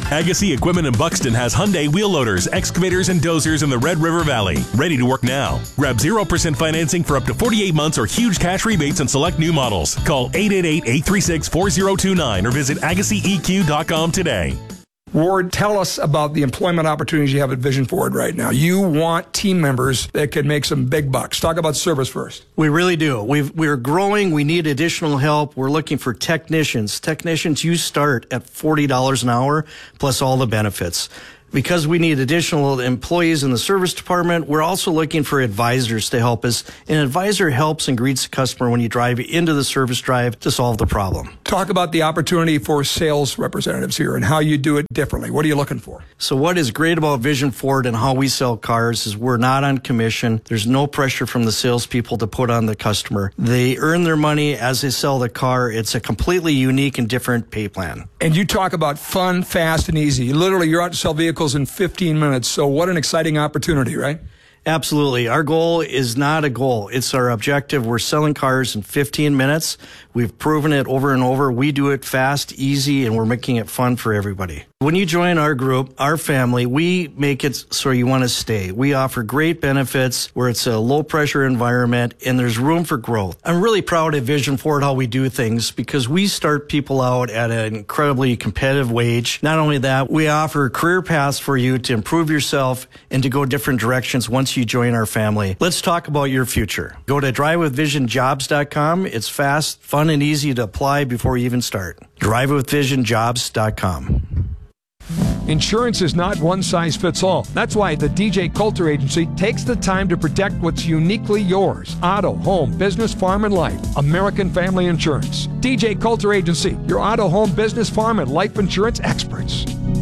Agassi Equipment in Buxton has Hyundai wheel loaders, excavators, and dozers in the Red River Valley. Ready to work now. Grab 0% financing for up to 48 months or huge cash rebates on select new models. Call 888-836-4029 or visit AgassiEQ.com today. Ward, tell us about the employment opportunities you have at Vision Ford right now. You want team members that can make some big bucks. Talk about service first. We really do. We're growing. We need additional help. We're looking for technicians. Technicians, you start at $40 an hour plus all the benefits. Because we need additional employees in the service department, we're also looking for advisors to help us. An advisor helps and greets the customer when you drive into the service drive to solve the problem. Talk about the opportunity for sales representatives here and how you do it differently. What are you looking for? So what is great about Vision Ford and how we sell cars is we're not on commission. There's no pressure from the salespeople to put on the customer. They earn their money as they sell the car. It's a completely unique and different pay plan. And you talk about fun, fast, and easy. Literally, you're out to sell vehicles in 15 minutes. So what an exciting opportunity, right? Absolutely. Our goal is not a goal. It's our objective. We're selling cars in 15 minutes. We've proven it over and over. We do it fast, easy, and we're making it fun for everybody. When you join our group, our family, we make it so you want to stay. We offer great benefits where it's a low-pressure environment and there's room for growth. I'm really proud of Vision Ford how we do things because we start people out at an incredibly competitive wage. Not only that, we offer career paths for you to improve yourself and to go different directions once you join our family. Let's talk about your future. Go to drivewithvisionjobs.com. It's fast, fun, and easy to apply before you even start. drivewithvisionjobs.com. Insurance is not one size fits all. That's why the DJ Coulter Agency takes the time to protect what's uniquely yours. Auto, home, business, farm, and life. American Family Insurance. DJ Coulter Agency, your auto, home, business, farm, and life insurance experts.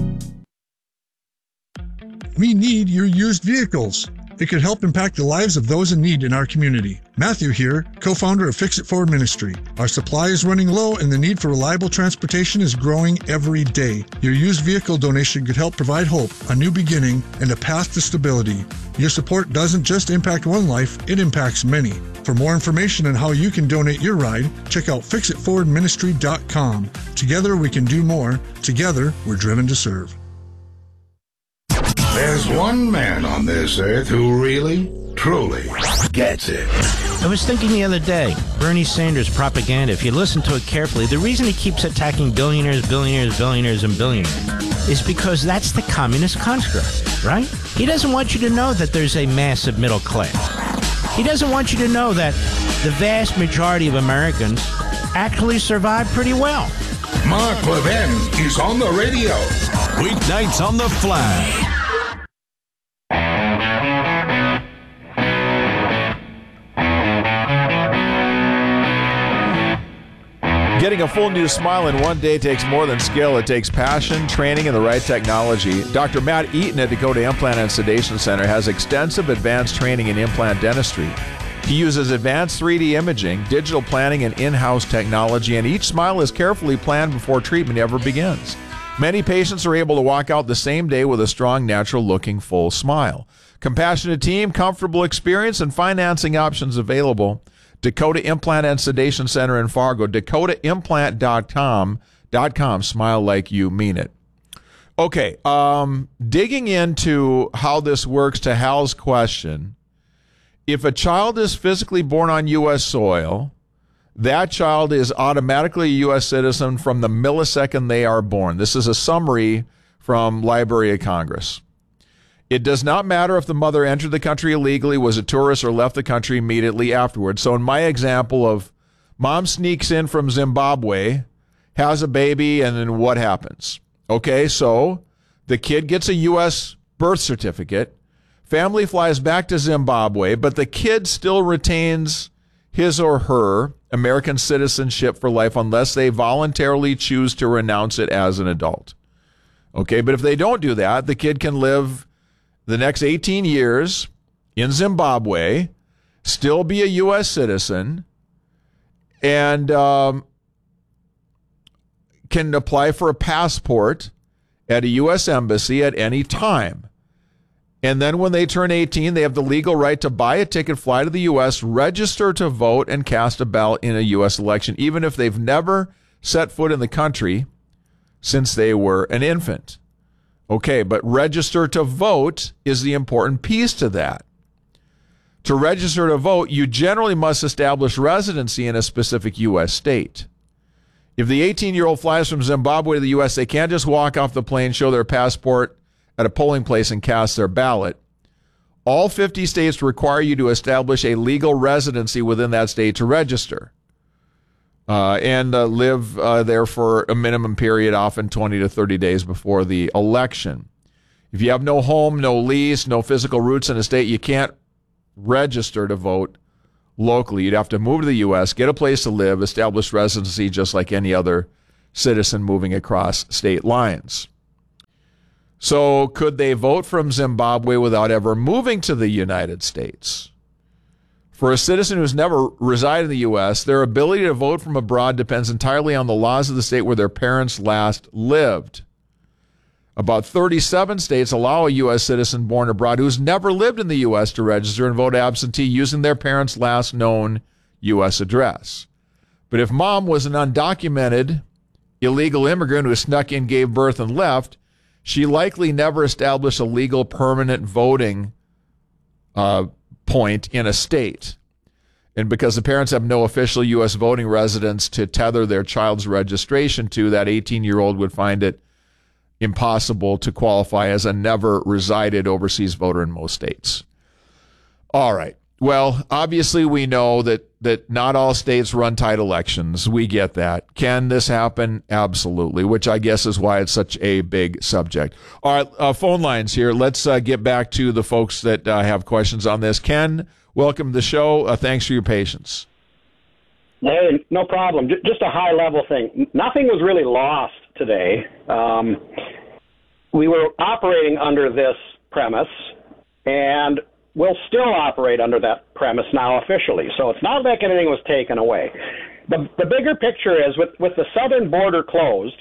We need your used vehicles. It could help impact the lives of those in need in our community. Matthew here, co-founder of Fix It Ford Ministry. Our supply is running low and the need for reliable transportation is growing every day. Your used vehicle donation could help provide hope, a new beginning, and a path to stability. Your support doesn't just impact one life, it impacts many. For more information on how you can donate your ride, check out fixitfordministry.com. Together we can do more. Together we're driven to serve. There's one man on this earth who really, truly gets it. I was thinking the other day, Bernie Sanders propaganda, if you listen to it carefully, the reason he keeps attacking billionaires, billionaires, billionaires, and billionaires is because that's the communist construct, right? He doesn't want you to know that there's a massive middle class. He doesn't want you to know that the vast majority of Americans actually survive pretty well. Mark Levin is on the radio. Weeknights on the Flag. Getting a full new smile in one day takes more than skill. It takes passion, training, and the right technology. Dr. Matt Eaton at Dakota Implant and Sedation Center has extensive advanced training in implant dentistry. He uses advanced 3D imaging, digital planning, and in-house technology, and each smile is carefully planned before treatment ever begins. Many patients are able to walk out the same day with a strong, natural-looking, full smile. Compassionate team, comfortable experience, and financing options available. Dakota Implant and Sedation Center in Fargo, dakotaimplant.com. Smile like you mean it. Okay, digging into how this works to Hal's question, if a child is physically born on U.S. soil, that child is automatically a U.S. citizen from the millisecond they are born. This is a summary from Library of Congress. It does not matter if the mother entered the country illegally, was a tourist, or left the country immediately afterwards. So in my example of mom sneaks in from Zimbabwe, has a baby, and then what happens? Okay, so the kid gets a U.S. birth certificate. Family flies back to Zimbabwe, but the kid still retains his or her American citizenship for life unless they voluntarily choose to renounce it as an adult. Okay, but if they don't do that, the kid can live the next 18 years in Zimbabwe, still be a U.S. citizen, and can apply for a passport at a U.S. embassy at any time. And then when they turn 18, they have the legal right to buy a ticket, fly to the U.S., register to vote, and cast a ballot in a U.S. election, even if they've never set foot in the country since they were an infant. Okay, but register to vote is the important piece to that. To register to vote, you generally must establish residency in a specific U.S. state. If the 18-year-old flies from Zimbabwe to the U.S., they can't just walk off the plane, show their passport at a polling place, and cast their ballot. All 50 states require you to establish a legal residency within that state to register and live there for a minimum period, often 20 to 30 days before the election. If you have no home, no lease, no physical roots in a state, you can't register to vote locally. You'd have to move to the U.S., get a place to live, establish residency just like any other citizen moving across state lines. So could they vote from Zimbabwe without ever moving to the United States? For a citizen who's never resided in the U.S., their ability to vote from abroad depends entirely on the laws of the state where their parents last lived. About 37 states allow a U.S. citizen born abroad who's never lived in the U.S. to register and vote absentee using their parents' last known U.S. address. But if mom was an undocumented illegal immigrant who snuck in, gave birth, and left, she likely never established a legal permanent voting point in a state. And because the parents have no official U.S. voting residence to tether their child's registration to, that 18-year-old would find it impossible to qualify as a never resided overseas voter in most states. All right. Well, obviously we know that not all states run tight elections. We get that. Can this happen? Absolutely, which I guess is why it's such a big subject. All right, phone lines here. Let's get back to the folks that have questions on this. Ken, welcome to the show. Thanks for your patience. Hey, no problem. Just a high-level thing. Nothing was really lost today. We were operating under this premise, and we'll still operate under that premise now officially. So it's not like anything was taken away. The bigger picture is with the southern border closed,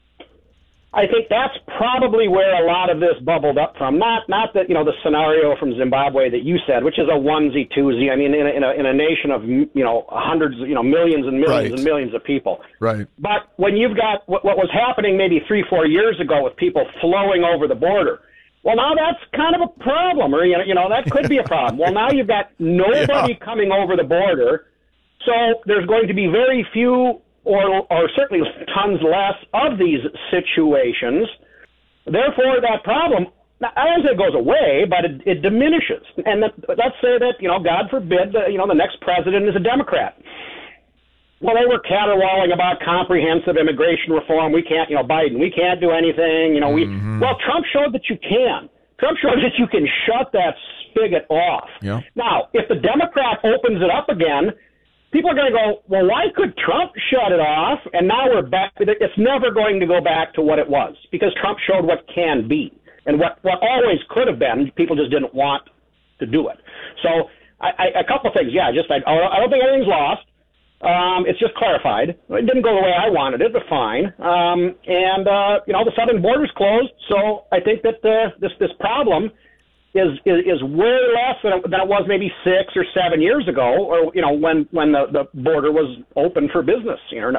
I think that's probably where a lot of this bubbled up from. Not that, the scenario from Zimbabwe that you said, which is a onesie twosie. I mean, in a nation of, hundreds, millions and millions Right. and millions of people. Right. But when you've got what was happening maybe 3-4 years ago with people flowing over the border, well, now that's kind of a problem, or, that could be a problem. Well, now you've got nobody coming over the border, so there's going to be very few or certainly tons less of these situations. Therefore, that problem, I don't say it goes away, but it diminishes. And let's say that, God forbid, the next president is a Democrat. Well, they were caterwauling about comprehensive immigration reform. We can't, Biden, we can't do anything. Well, Trump showed that you can. Trump showed that you can shut that spigot off. Yeah. Now, if the Democrat opens it up again, people are going to go, well, why could Trump shut it off? And now we're back. It's never going to go back to what it was because Trump showed what can be and what always could have been. People just didn't want to do it. So a couple of things. Yeah, I don't think anything's lost. It's just clarified. It didn't go the way I wanted it, but fine. The southern border's closed, so I think that this problem is way less than it was maybe 6 or 7 years ago, or when the border was open for business.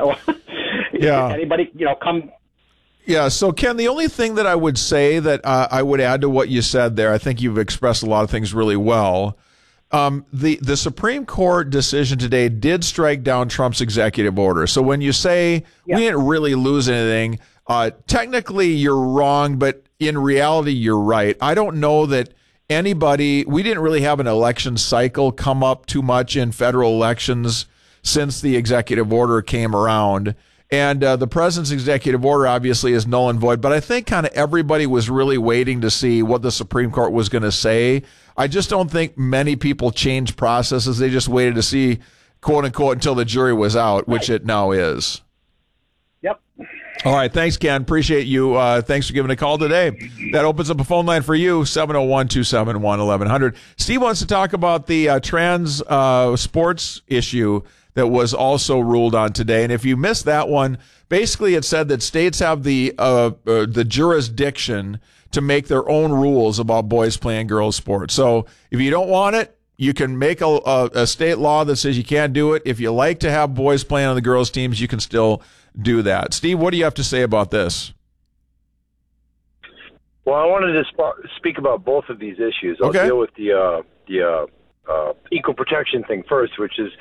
Yeah. Anybody come. Yeah. So Ken, the only thing that I would say that I would add to what you said there, I think you've expressed a lot of things really well. The Supreme Court decision today did strike down Trump's executive order. So when you say we didn't really lose anything, technically you're wrong, but in reality you're right. I don't know that we didn't really have an election cycle come up too much in federal elections since the executive order came around. And the president's executive order obviously is null and void, but I think kind of everybody was really waiting to see what the Supreme Court was going to say. I just don't think many people changed processes. They just waited to see, quote unquote, until the jury was out, which it now is. Yep. All right. Thanks, Ken. Appreciate you. Thanks for giving a call today. That opens up a phone line for you, 701-271-1100. Steve wants to talk about the trans sports issue that was also ruled on today. And if you missed that one, basically it said that states have the jurisdiction to make their own rules about boys playing girls sports. So if you don't want it, you can make a state law that says you can't do it. If you like to have boys playing on the girls teams, you can still do that. Steve, what do you have to say about this? Well, I wanted to speak about both of these issues. I'll deal with the equal protection thing first, which is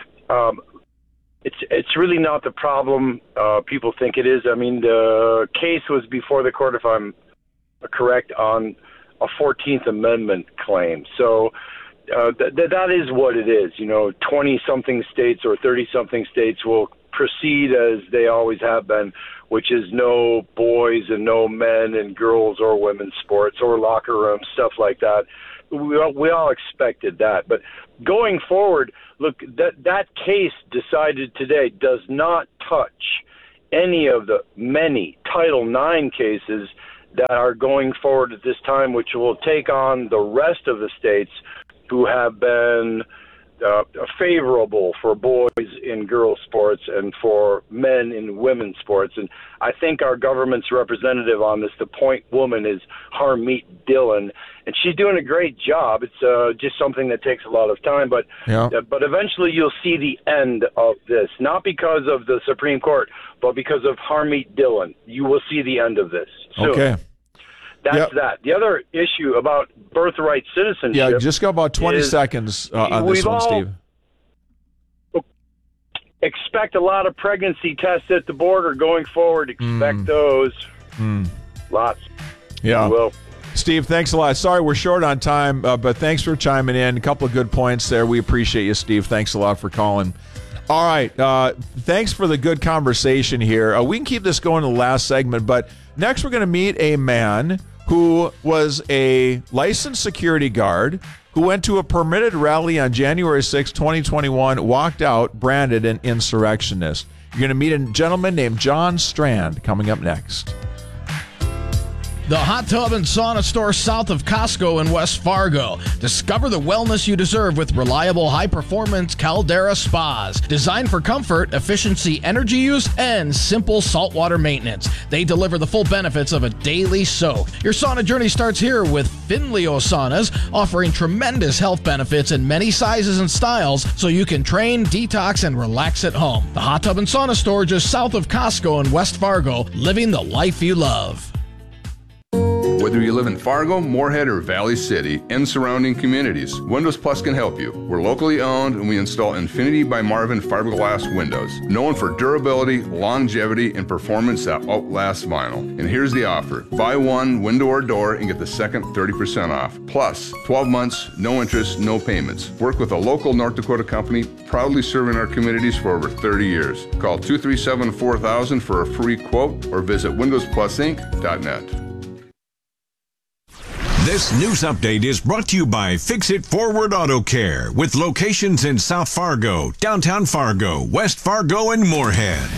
it's really not the problem people think it is. I mean, the case was before the court, if I'm correct, on a 14th Amendment claim. So that is what it is. 20-something states or 30-something states will proceed as they always have been, which is no boys and no men and girls or women's sports or locker rooms, stuff like that. We all expected that. But going forward, look, that case decided today does not touch any of the many Title IX cases that are going forward at this time, which will take on the rest of the states who have been favorable for boys in girls sports and for men in women's sports. And I think our government's representative on this, the point woman, is Harmeet Dillon, and she's doing a great job. It's just something that takes a lot of time, but eventually you'll see the end of this, not because of the Supreme Court, but because of Harmeet Dillon. You will see the end of this soon. Okay. That's that. The other issue about birthright citizenship. Yeah, just got about 20 seconds on this one, Steve. Expect a lot of pregnancy tests at the border going forward. Expect those. Lots. Yeah. Well, Steve, thanks a lot. Sorry we're short on time, but thanks for chiming in. A couple of good points there. We appreciate you, Steve. Thanks a lot for calling. All right. Thanks for the good conversation here. We can keep this going to the last segment, but next we're going to meet a man who was a licensed security guard who went to a permitted rally on January 6, 2021, walked out, branded an insurrectionist. You're going to meet a gentleman named John Strand coming up next. The Hot Tub and Sauna Store south of Costco in West Fargo. Discover the wellness you deserve with reliable, high-performance Caldera spas. Designed for comfort, efficiency, energy use, and simple saltwater maintenance. They deliver the full benefits of a daily soak. Your sauna journey starts here with Finleo Saunas, offering tremendous health benefits in many sizes and styles so you can train, detox, and relax at home. The Hot Tub and Sauna Store just south of Costco in West Fargo, living the life you love. Whether you live in Fargo, Moorhead, or Valley City and surrounding communities, Windows Plus can help you. We're locally owned and we install Infinity by Marvin fiberglass windows, known for durability, longevity, and performance that outlasts vinyl. And here's the offer. Buy one window or door and get the second 30% off. Plus, 12 months, no interest, no payments. Work with a local North Dakota company proudly serving our communities for over 30 years. Call 237-4000 for a free quote or visit windowsplusinc.net. This news update is brought to you by Fix It Forward Auto Care, with locations in South Fargo, downtown Fargo, West Fargo, and Moorhead.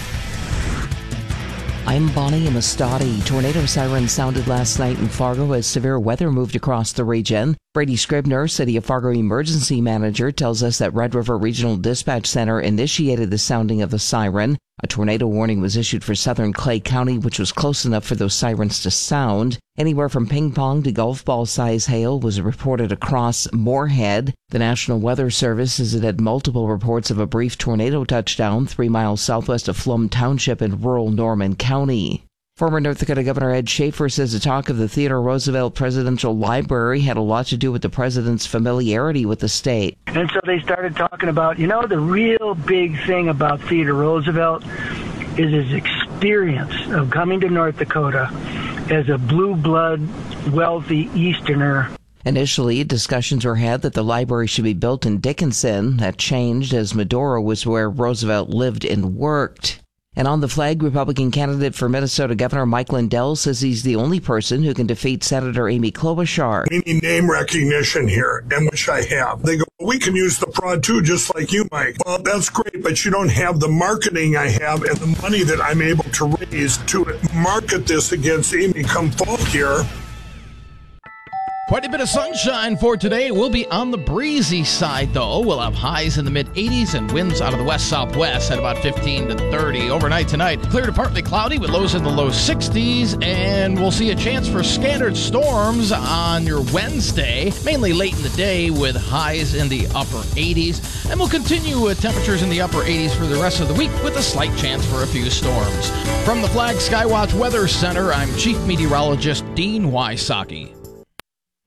I'm Bonnie Amistadi. Tornado sirens sounded last night in Fargo as severe weather moved across the region. Brady Scribner, City of Fargo Emergency Manager, tells us that Red River Regional Dispatch Center initiated the sounding of the siren. A tornado warning was issued for southern Clay County, which was close enough for those sirens to sound. Anywhere from ping pong to golf ball size hail was reported across Moorhead. The National Weather Service has had multiple reports of a brief tornado touchdown 3 miles southwest of Flum Township in rural Norman County. Former North Dakota Governor Ed Schaefer says the talk of the Theodore Roosevelt Presidential Library had a lot to do with the president's familiarity with the state. And so they started talking about, the real big thing about Theodore Roosevelt is his experience of coming to North Dakota as a blue blood, wealthy Easterner. Initially, discussions were had that the library should be built in Dickinson. That changed as Medora was where Roosevelt lived and worked. And on the flag, Republican candidate for Minnesota Governor Mike Lindell says he's the only person who can defeat Senator Amy Klobuchar. We need name recognition here, and which I have. They go, we can use the fraud too, just like you, Mike. Well, that's great, but you don't have the marketing I have and the money that I'm able to raise to market this against Amy come fall here. Quite a bit of sunshine for today. We'll be on the breezy side, though. We'll have highs in the mid-80s and winds out of the west-southwest at about 15 to 30. Overnight tonight, clear to partly cloudy with lows in the low 60s, and we'll see a chance for scattered storms on your Wednesday, mainly late in the day with highs in the upper 80s. And we'll continue with temperatures in the upper 80s for the rest of the week with a slight chance for a few storms. From the Flag Skywatch Weather Center, I'm Chief Meteorologist Dean Wysocki.